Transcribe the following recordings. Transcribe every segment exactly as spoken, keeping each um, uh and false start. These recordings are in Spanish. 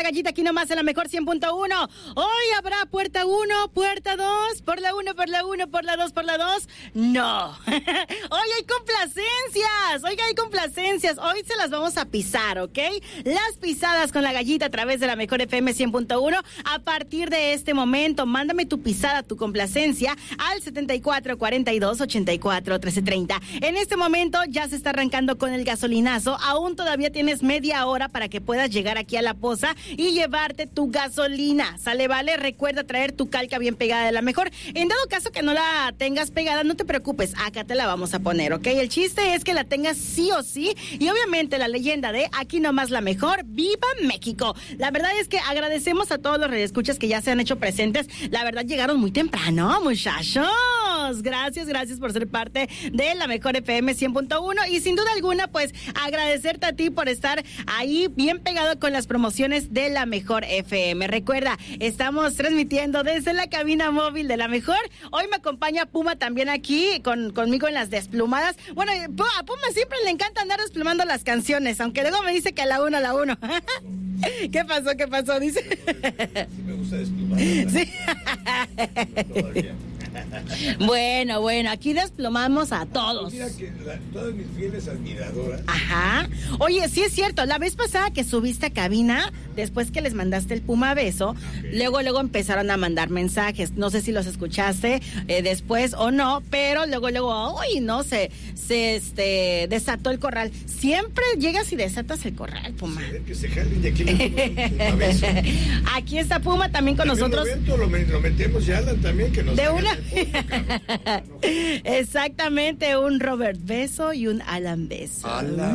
Gallita, aquí nomás en la mejor cien punto uno. Hoy habrá puerta uno, puerta dos, por la uno, por la uno, por la dos, por la dos. No. Hoy hay complacencias. Oiga, hay complacencias. Hoy se las vamos a pisar, ¿ok? Las pisadas con la Gallita a través de la mejor F M cien punto uno. A partir de este momento, mándame tu pisada, tu complacencia al setenta y cuatro, cuarenta y dos, ochenta y cuatro, trece, treinta. En este momento ya se está arrancando con el gasolinazo. Aún todavía tienes media hora para que puedas llegar aquí a La Poza y llevarte tu gasolina. ¿Sale, vale? Recuerda traer tu calca bien pegada de la mejor. En dado caso que no la tengas pegada, no te preocupes, acá te la vamos a poner, ¿ok? El chiste es que la tengas sí o sí. Y obviamente la leyenda de aquí nomás la mejor, ¡viva México! La verdad es que agradecemos a todos los radioescuchas que ya se han hecho presentes. La verdad llegaron muy temprano, muchachos. Gracias, gracias por ser parte de la mejor F M cien punto uno. Y sin duda alguna, pues agradecerte a ti por estar ahí bien pegado con las promociones de la mejor F M. Recuerda, estamos transmitiendo desde la cabina móvil de la mejor. Hoy me acompaña Puma también aquí con, conmigo en las desplumadas. Bueno, a Puma siempre le encanta andar desplumando las canciones, aunque luego me dice que a la uno, a la uno. ¿Qué pasó? ¿Qué pasó? Dice. Sí me gusta desplumar. Sí. Todavía. Bueno, bueno, aquí desplomamos a todos. Mira que la, todas mis fieles admiradoras. Ajá. Oye, sí es cierto, la vez pasada que subiste a cabina, después que les mandaste el Puma beso, okay, luego, luego empezaron a mandar mensajes. No sé si los escuchaste eh, después o no, pero luego, luego, uy, no, se, se este, desató el corral. Siempre llegas y desatas el corral, Puma. Sí, que se jalen de aquí el Puma beso. Aquí está Puma también con también nosotros. Lo, lo, lo metemos ya también, que nos de una. Foto, cabrón. Exactamente, un Robert beso y un Alan beso. ¡Hala!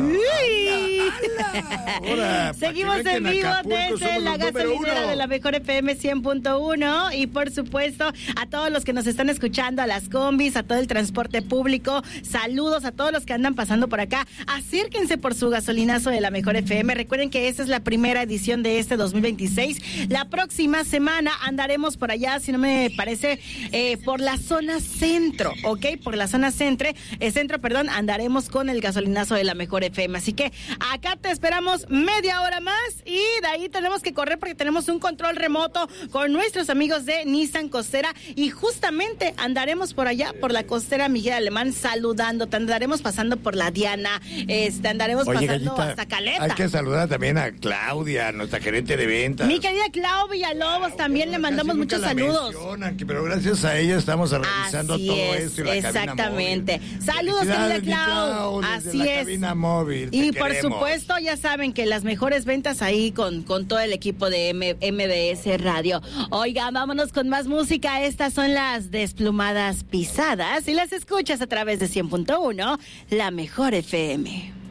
¡Hala! ¡Hala! Seguimos en vivo desde la gasolinera de la mejor F M cien punto uno y por supuesto a todos los que nos están escuchando, a las combis, a todo el transporte público, saludos a todos los que andan pasando por acá. Acérquense por su gasolinazo de la mejor F M. Recuerden que esta es la primera edición de este dos mil veintiséis. La próxima semana andaremos por allá, si no me parece, eh, por la zona centro, ¿ok? Por la zona centro, eh, centro, perdón, andaremos con el gasolinazo de la mejor F M. Así que acá te esperamos media hora más y de ahí tenemos que correr porque tenemos un control remoto con nuestros amigos de Nissan Costera y justamente andaremos por allá, por la Costera Miguel Alemán, saludando. Te andaremos pasando por la Diana, este, andaremos Oye, pasando Gallita, hasta Caleta. Hay que saludar también a Claudia, nuestra gerente de ventas. Mi querida Clau Villalobos, Claudia, también le mandamos muchos saludos. Mencionan, pero gracias a ella estamos realizando Así todo es, esto y la exactamente. Cabina móvil. Saludos, querida Clau. Clau Así la es. Cabina móvil, y te por queremos. supuesto, ya saben que las mejores ventas ahí con, con todo el equipo de M- MBS Radio. Oiga, vámonos con más música. Estas son las desplumadas pisadas y las escuchas a través de cien punto uno, la mejor F M.